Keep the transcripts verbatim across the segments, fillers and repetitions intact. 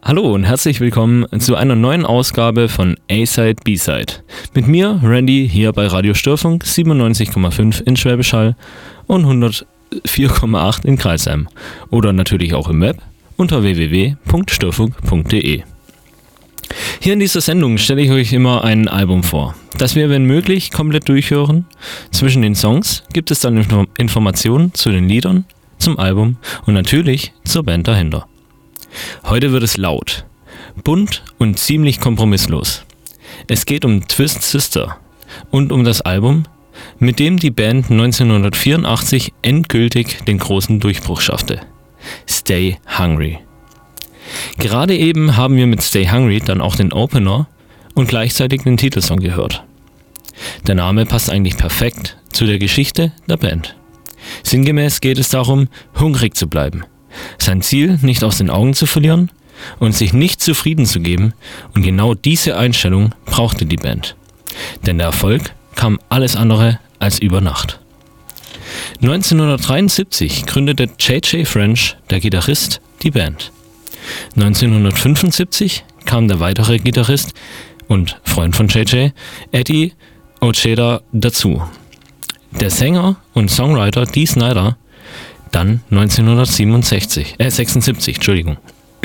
Hallo und herzlich willkommen zu einer neuen Ausgabe von A-Side, B-Side. Mit mir, Randy, hier bei Radio Störfunk siebenundneunzig Komma fünf in Schwäbisch Hall und hundertvier Komma acht in Kreisheim. Oder natürlich auch im Web unter w w w punkt störfunk punkt d e. Hier in dieser Sendung stelle ich euch immer ein Album vor, das wir, wenn möglich, komplett durchhören. Zwischen den Songs gibt es dann Info- Informationen zu den Liedern, zum Album und natürlich zur Band dahinter. Heute wird es laut, bunt und ziemlich kompromisslos. Es geht um Twisted Sister und um das Album, mit dem die Band neunzehnhundertvierundachtzig endgültig den großen Durchbruch schaffte. Stay Hungry. Gerade eben haben wir mit Stay Hungry dann auch den Opener und gleichzeitig den Titelsong gehört. Der Name passt eigentlich perfekt zu der Geschichte der Band. Sinngemäß geht es darum, hungrig zu bleiben, sein Ziel nicht aus den Augen zu verlieren und sich nicht zufrieden zu geben, und genau diese Einstellung brauchte die Band. Denn der Erfolg kam alles andere als über Nacht. neunzehnhundertdreiundsiebzig gründete J J French, der Gitarrist, die Band. neunzehnhundertfünfundsiebzig kam der weitere Gitarrist und Freund von J J, Eddie Ojeda, dazu. Der Sänger und Songwriter Dee Snider dann neunzehnhundertsiebenundsechzig, äh sechsundsiebzig, Entschuldigung.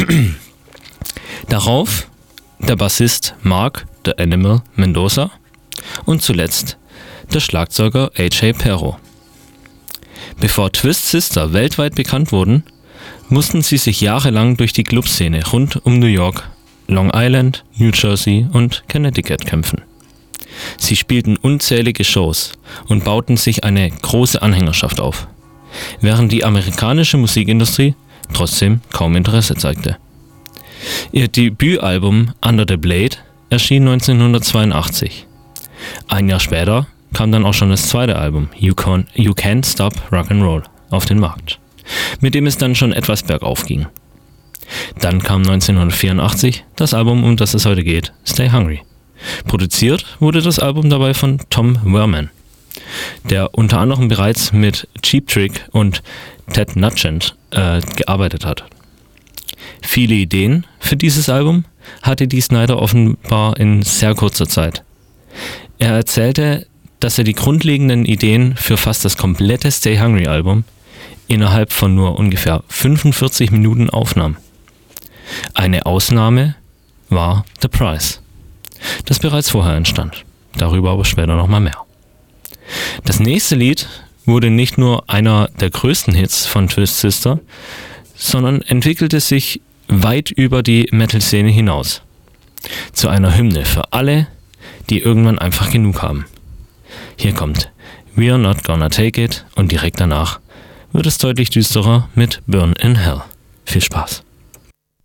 Darauf der Bassist Mark The Animal Mendoza und zuletzt der Schlagzeuger A J Pero. Bevor Twisted Sister weltweit bekannt wurden, mussten sie sich jahrelang durch die Clubszene rund um New York, Long Island, New Jersey und Connecticut kämpfen. Sie spielten unzählige Shows und bauten sich eine große Anhängerschaft auf, während die amerikanische Musikindustrie trotzdem kaum Interesse zeigte. Ihr Debütalbum Under the Blade erschien neunzehnhundertzweiundachtzig. Ein Jahr später kam dann auch schon das zweite Album You, Con- You Can't Stop Rock'n'Roll auf den Markt, mit dem es dann schon etwas bergauf ging. Dann kam neunzehnhundertvierundachtzig das Album, um das es heute geht, Stay Hungry. Produziert wurde das Album dabei von Tom Werman, der unter anderem bereits mit Cheap Trick und Ted Nugent äh, gearbeitet hat. Viele Ideen für dieses Album hatte Dee Snider offenbar in sehr kurzer Zeit. Er erzählte, dass er die grundlegenden Ideen für fast das komplette Stay Hungry Album innerhalb von nur ungefähr fünfundvierzig Minuten aufnahm. Eine Ausnahme war The Price, das bereits vorher entstand. Darüber aber später nochmal mehr. Das nächste Lied wurde nicht nur einer der größten Hits von Twisted Sister, sondern entwickelte sich weit über die Metal-Szene hinaus. Zu einer Hymne für alle, die irgendwann einfach genug haben. Hier kommt We're Not Gonna Take It und direkt danach wird es deutlich düsterer mit Burn in Hell. Viel Spaß!